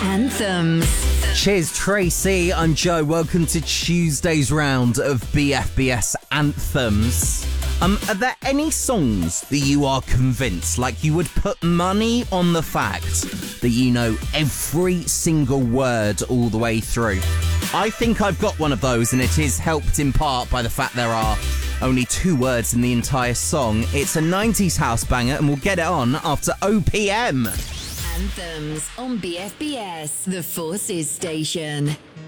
Anthems. Cheers, Tracy. I'm Joe. Welcome to Tuesday's round of BFBS Anthems. Are there any songs that you are convinced, like you would put money on the fact that you know every single word all the way through? I think I've got one of those, and it is helped in part by the fact there are only 2 words in the entire song. It's a 90s house banger, and we'll get it on after OPM. Anthems on BFBS, the Forces station.